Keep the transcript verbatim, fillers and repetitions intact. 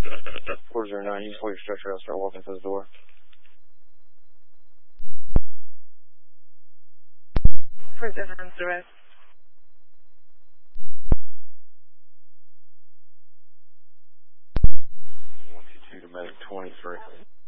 four zero nine, you just hold your stretcher out, start walking to the door. four zero nine, direct. one two two to medic twenty-three.